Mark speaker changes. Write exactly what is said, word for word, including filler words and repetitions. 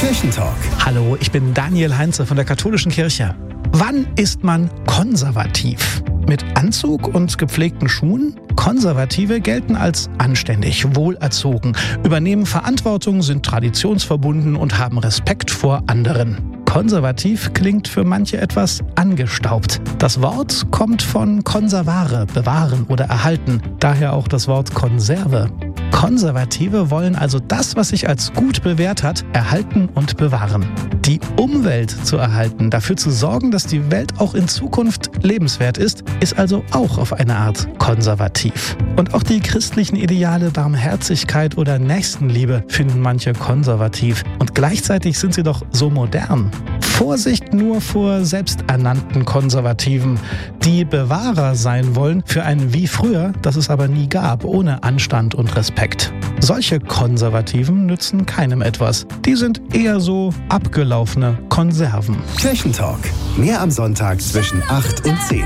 Speaker 1: Kirchentalk.
Speaker 2: Hallo, ich bin Daniel Heinze von der Katholischen Kirche. Wann ist man konservativ? Mit Anzug und gepflegten Schuhen? Konservative gelten als anständig, wohlerzogen, übernehmen Verantwortung, sind traditionsverbunden und haben Respekt vor anderen. Konservativ klingt für manche etwas angestaubt. Das Wort kommt von conservare, bewahren oder erhalten, daher auch das Wort Konserve. Konservative wollen also das, was sich als gut bewährt hat, erhalten und bewahren. Die Umwelt zu erhalten, dafür zu sorgen, dass die Welt auch in Zukunft lebenswert ist, ist also auch auf eine Art konservativ. Und auch die christlichen Ideale Barmherzigkeit oder Nächstenliebe finden manche konservativ. Und gleichzeitig sind sie doch so modern. Vorsicht nur vor selbsternannten Konservativen, die Bewahrer sein wollen für ein Wie früher, das es aber nie gab, ohne Anstand und Respekt. Solche Konservativen nützen keinem etwas. Die sind eher so abgelaufene Konserven.
Speaker 1: Kirchentalk. Mehr am Sonntag zwischen acht und zehn.